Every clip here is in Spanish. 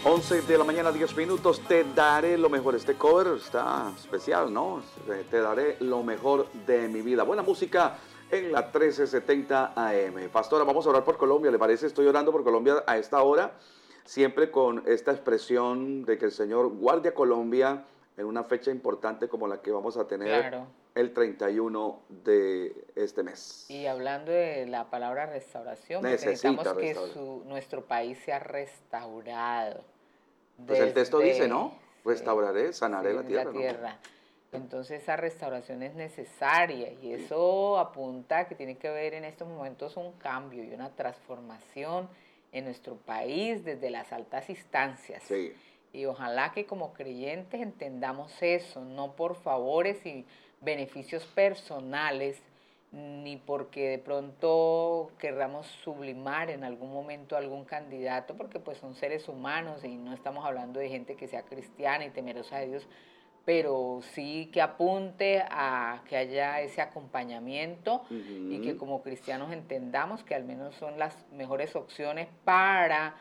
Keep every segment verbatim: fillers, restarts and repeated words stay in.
once de la mañana, diez minutos. Te daré lo mejor. Este cover está especial, ¿no? Te daré lo mejor de mi vida. Buena música en la trece setenta A M. Pastora, vamos a orar por Colombia, ¿le parece? Estoy orando por Colombia a esta hora, siempre con esta expresión de que el Señor guarde a Colombia en una fecha importante como la que vamos a tener claro. el treinta y uno de este mes. Y hablando de la palabra restauración, necesitamos que su, nuestro país sea restaurado. Pues desde, el texto dice, ¿no? Restauraré, sanaré sí, la tierra. La tierra. ¿no? Entonces esa restauración es necesaria y eso apunta que tiene que ver en estos momentos un cambio y una transformación en nuestro país desde las altas instancias. Sí. Y ojalá que como creyentes entendamos eso, no por favores y beneficios personales, ni porque de pronto querramos sublimar en algún momento a algún candidato, porque pues son seres humanos y no estamos hablando de gente que sea cristiana y temerosa de Dios, pero sí que apunte a que haya ese acompañamiento uh-huh. y que como cristianos entendamos que al menos son las mejores opciones para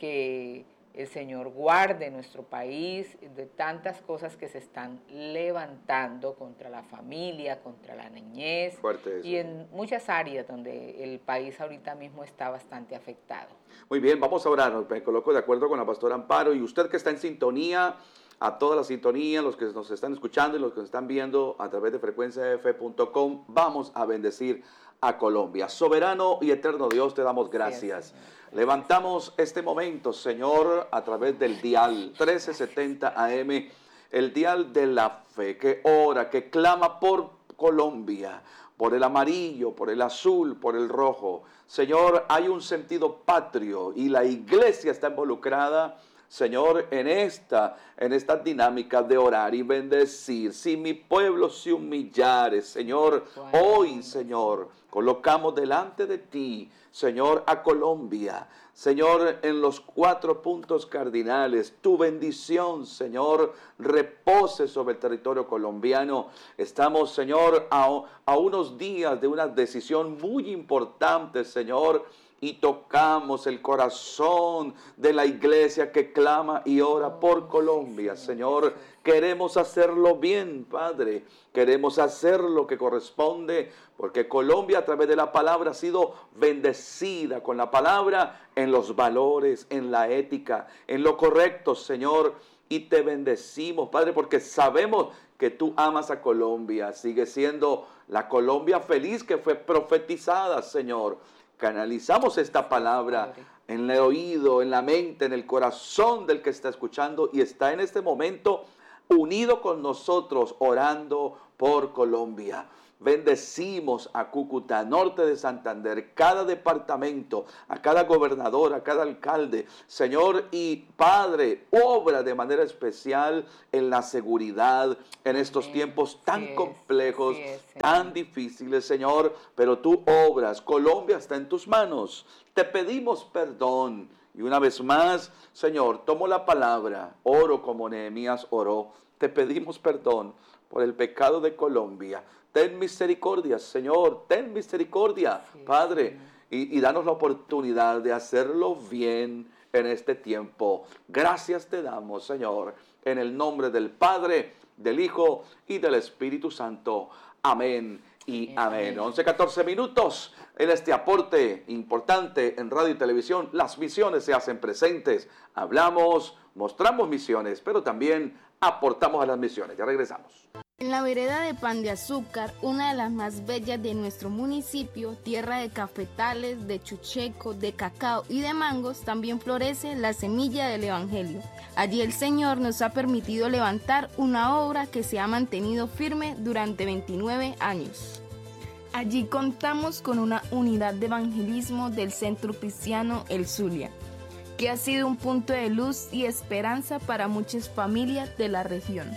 que el Señor guarde nuestro país de tantas cosas que se están levantando contra la familia, contra la niñez Fuerte eso, y en muchas áreas donde el país ahorita mismo está bastante afectado. Muy bien, vamos a orar, me coloco de acuerdo con la pastora Amparo y usted que está en sintonía, a toda la sintonía, los que nos están escuchando y los que nos están viendo a través de frecuencia f punto com, vamos a bendecir a Colombia. Soberano y eterno Dios, te damos gracias. Sí, levantamos este momento, Señor, a través del dial trece setenta A M, el dial de la fe, que ora, que clama por Colombia, por el amarillo, por el azul, por el rojo. Señor, hay un sentido patrio y la iglesia está involucrada, Señor, en esta, en esta dinámica de orar y bendecir. Si mi pueblo se humillare, Señor, hoy, Señor, colocamos delante de ti, Señor, a Colombia. Señor, en los cuatro puntos cardinales, tu bendición, Señor, repose sobre el territorio colombiano. Estamos, Señor, a, a unos días de una decisión muy importante, Señor, y tocamos el corazón de la iglesia que clama y ora por Colombia. Señor, queremos hacerlo bien, Padre. Queremos hacer lo que corresponde, porque Colombia a través de la palabra ha sido bendecida con la palabra en los valores, en la ética, en lo correcto, Señor. Y te bendecimos, Padre, porque sabemos que tú amas a Colombia. Sigue siendo la Colombia feliz que fue profetizada, Señor. Canalizamos esta palabra en el oído, en la mente, en el corazón del que está escuchando y está en este momento unido con nosotros orando por Colombia. Bendecimos a Cúcuta, norte de Santander, cada departamento, a cada gobernador, a cada alcalde. Señor y Padre, obra de manera especial en la seguridad en estos Amén. tiempos tan sí complejos, sí es, tan difíciles, Señor. Pero tú obras, Colombia está en tus manos. Te pedimos perdón. Y una vez más, Señor, tomo la palabra, oro como Nehemías oró. Te pedimos perdón por el pecado de Colombia. Ten misericordia, Señor, ten misericordia, sí, Padre, y, y danos la oportunidad de hacerlo bien en este tiempo. Gracias te damos, Señor, en el nombre del Padre, del Hijo y del Espíritu Santo. Amén y amén. amén. once, catorce minutos en este aporte importante en radio y televisión. Las misiones se hacen presentes. Hablamos, mostramos misiones, pero también aportamos a las misiones. Ya regresamos. En la vereda de Pan de Azúcar, una de las más bellas de nuestro municipio, tierra de cafetales, de chucheco, de cacao y de mangos, también florece la semilla del Evangelio. Allí el Señor nos ha permitido levantar una obra que se ha mantenido firme durante veintinueve años. Allí contamos con una unidad de evangelismo del Centro Cristiano El Zulia, que ha sido un punto de luz y esperanza para muchas familias de la región.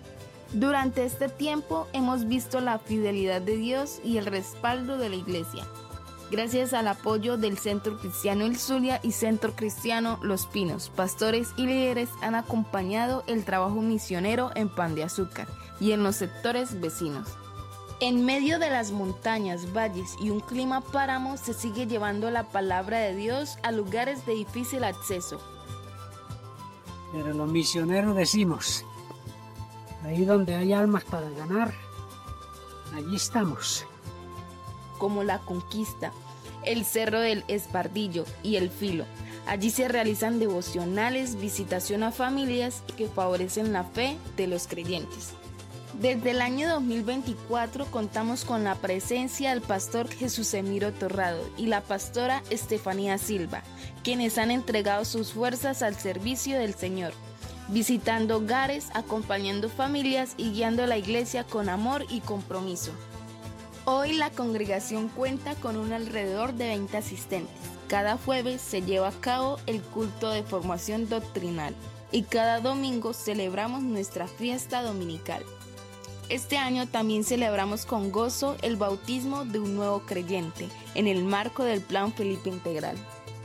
Durante este tiempo hemos visto la fidelidad de Dios y el respaldo de la iglesia. Gracias al apoyo del Centro Cristiano El Zulia y Centro Cristiano Los Pinos, pastores y líderes han acompañado el trabajo misionero en Pan de Azúcar y en los sectores vecinos. En medio de las montañas, valles y un clima páramo se sigue llevando la palabra de Dios a lugares de difícil acceso. Pero los misioneros decimos, ahí donde hay almas para ganar, allí estamos. Como La Conquista, el Cerro del Espardillo y El Filo. Allí se realizan devocionales, visitación a familias que favorecen la fe de los creyentes. Desde el año dos mil veinticuatro contamos con la presencia del pastor Jesús Emiro Torrado y la pastora Estefanía Silva, quienes han entregado sus fuerzas al servicio del Señor, visitando hogares, acompañando familias y guiando a la iglesia con amor y compromiso. Hoy la congregación cuenta con un alrededor de veinte asistentes. Cada jueves se lleva a cabo el culto de formación doctrinal y cada domingo celebramos nuestra fiesta dominical. Este año también celebramos con gozo el bautismo de un nuevo creyente en el marco del Plan Felipe Integral.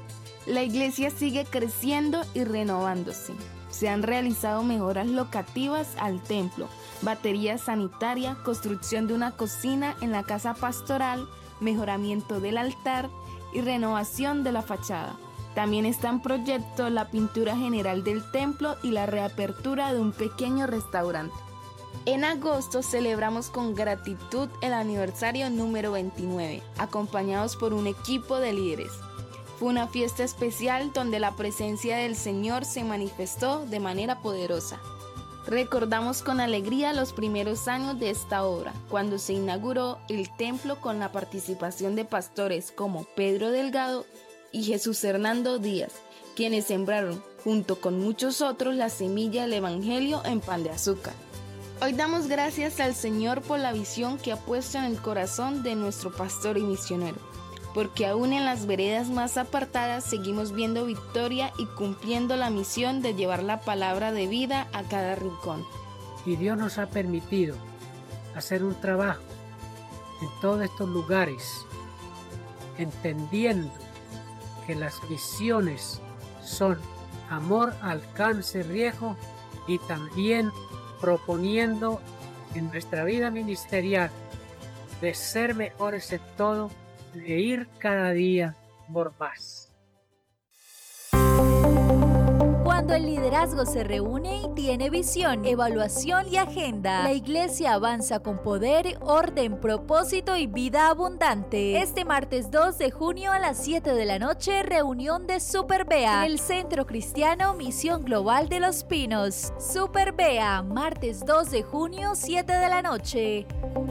La iglesia sigue creciendo y renovándose. Se han realizado mejoras locativas al templo, batería sanitaria, construcción de una cocina en la casa pastoral, mejoramiento del altar y renovación de la fachada. También está en proyecto la pintura general del templo y la reapertura de un pequeño restaurante. En agosto celebramos con gratitud el aniversario número veintinueve, acompañados por un equipo de líderes. Fue una fiesta especial donde la presencia del Señor se manifestó de manera poderosa. Recordamos con alegría los primeros años de esta obra, cuando se inauguró el templo con la participación de pastores como Pedro Delgado y Jesús Hernando Díaz, quienes sembraron, junto con muchos otros, la semilla del Evangelio en Pan de Azúcar. Hoy damos gracias al Señor por la visión que ha puesto en el corazón de nuestro pastor y misionero, porque aún en las veredas más apartadas seguimos viendo victoria y cumpliendo la misión de llevar la palabra de vida a cada rincón. Y Dios nos ha permitido hacer un trabajo en todos estos lugares, entendiendo que las misiones son amor, alcance, riesgo y también proponiendo en nuestra vida ministerial de ser mejores en todo, de ir cada día por más. Cuando el liderazgo se reúne y tiene visión, evaluación y agenda, la iglesia avanza con poder, orden, propósito y vida abundante. Este martes dos de junio a las siete de la noche, reunión de Super Bea en el Centro Cristiano Misión Global de Los Pinos. Super Bea, martes dos de junio, siete de la noche.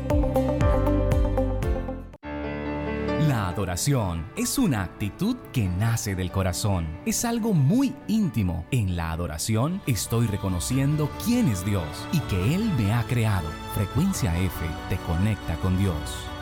La adoración es una actitud que nace del corazón. Es algo muy íntimo. En la adoración estoy reconociendo quién es Dios y que Él me ha creado. Frecuencia F te conecta con Dios.